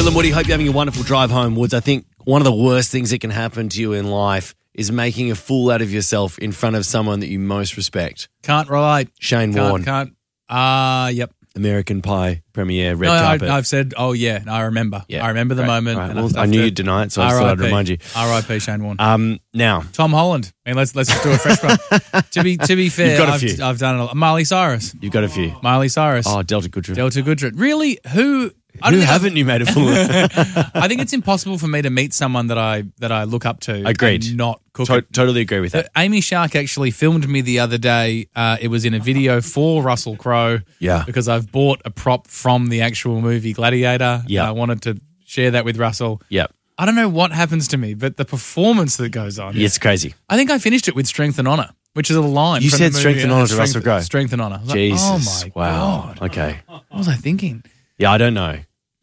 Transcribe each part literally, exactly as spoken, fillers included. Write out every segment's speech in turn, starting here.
Will and Woody, hope you're having a wonderful drive home, Woods. I think one of the worst things that can happen to you in life is making a fool out of yourself in front of someone that you most respect. Can't relate. Shane Can't, Warne. Can't. Ah, uh, yep. American Pie premiere, red no, carpet. I, I've said, oh, yeah, I remember. Yeah, I remember the great. moment. Right. And Well, I, I knew you'd deny it, so I just thought I'd remind you. R I P Shane Warne. Um, now, Tom Holland. I mean, let's let's just do a fresh one. to be to be fair, You've got a I've, few. I've done a lot. Miley Cyrus. you've got a few. Miley Cyrus. Oh, Delta Goodrich. Delta Goodrich. Really? Who? I Who don't think haven't you made a fool of? I've- I think it's impossible for me to meet someone that I that I look up to. Agreed. And not cook To- it. totally agree with that. Uh, Amy Shark actually filmed me the other day. Uh, it was in a video for Russell Crowe. Yeah. Because I've bought a prop from the actual movie Gladiator. Yeah. And I wanted to share that with Russell. Yep. I don't know what happens to me, but the performance that goes on. It's crazy. I think I finished it with Strength and Honour, which is a line. You from said the movie, Strength and uh, Honour to Strength- Russell Crowe. Strength and Honour. I was like, Jesus. oh my wow. God. Okay. What was I thinking? Yeah, I don't know.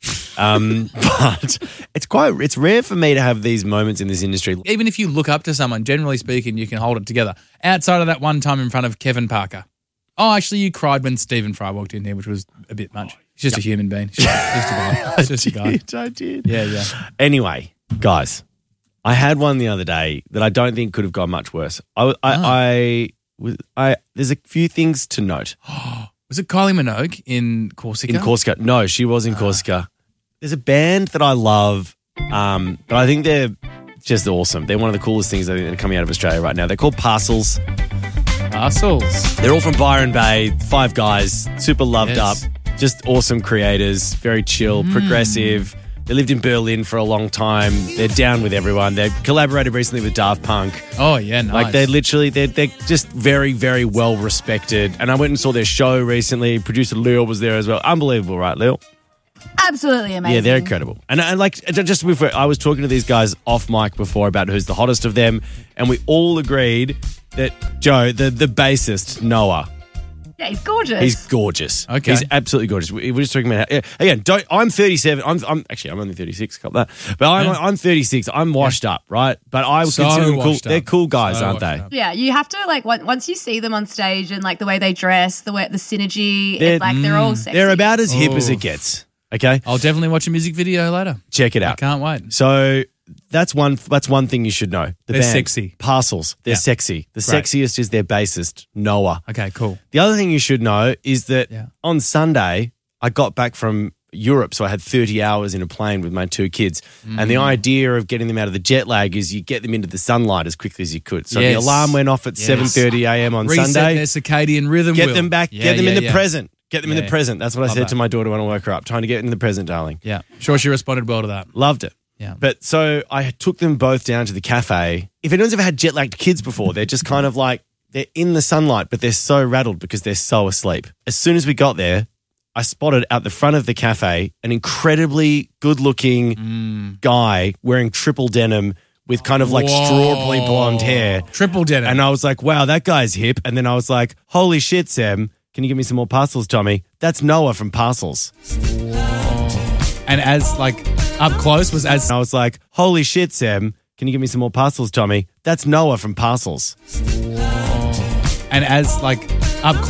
Um, but it's quite, it's rare for me to have these moments in this industry. Even if you look up to someone, generally speaking, you can hold it together. Outside of that one time in front of Kevin Parker. Oh, actually, you cried when Stephen Fry walked in here, which was a bit much. He's just a human being. He's just, just a guy. He's just a guy. I did. Yeah, yeah. Anyway, guys, I had one the other day that I don't think could have gone much worse. I, I, I, was, I, there's a few things to note. Was it Kylie Minogue in Corsica? In Corsica. No, she was in Corsica. There's a band that I love, um, but I think they're just awesome. They're one of the coolest things I think that are coming out of Australia right now. They're called Parcels. Parcels. They're all from Byron Bay, five guys, super loved Yes. up, just awesome creators, very chill, progressive. They lived in Berlin for a long time. They're down with everyone. They've collaborated recently with Daft Punk. Oh, yeah, nice. Like they're literally, they're, they're just very, very well respected. And I went and saw their show recently. Producer Lil was there as well. Unbelievable, right, Lil? Absolutely amazing. Yeah, they're incredible. And, and like, just before, I was talking to these guys off mic before about who's the hottest of them. And we all agreed that Joe, the, the bassist, Noah, Yeah, he's gorgeous. he's gorgeous. Okay. He's absolutely gorgeous. We- We're just talking about how, yeah, again, don't, I'm thirty-seven. I'm, I'm actually, I'm only thirty-six, cut that. But I'm, Yeah. I'm thirty-six. I'm washed up, right? But I would So consider them cool. washed up. They're cool guys, So aren't they? washed up. yeah, you have to like on- once you see them on stage and like the way they dress, the way the synergy, They're- it's like they're all sexy. They're about as hip as Oh. it gets. Okay? I'll definitely watch a music video later. Check it I out. can't wait. So that's one that's one thing you should know. The They're band, sexy. Parcels. They're Yeah. sexy. The Great. sexiest is their bassist, Noah. Okay, cool. The other thing you should know is that Yeah. on Sunday, I got back from Europe, so I had thirty hours in a plane with my two kids. And Mm. the idea of getting them out of the jet lag is you get them into the sunlight as quickly as you could. So Yes. the alarm went off at Yes. seven thirty a.m. on Reset Sunday. their circadian rhythm. Get Will. them back. Yeah, get them in yeah, the yeah. present. Get them in Yeah, the yeah. present. That's what I Love said that. to my daughter when I woke her up. Trying to get in the present, darling. Yeah. Sure, she responded well to that. Loved it. Yeah. But so I took them both down to the cafe. If anyone's ever had jet lagged kids before, they're just kind of like, they're in the sunlight, but they're so rattled because they're so asleep. As soon as we got there, I spotted out the front of the cafe an incredibly good looking Mm. guy wearing triple denim with kind of like Whoa. strawberry blonde hair. Triple denim. And I was like, wow, that guy's hip. And then I was like, holy shit, Sam. Can you give me some more parcels, Tommy? That's Noah from Parcels. And as like up close was as And I was like, holy shit, Sam. Can you give me some more parcels, Tommy? That's Noah from Parcels. and as like up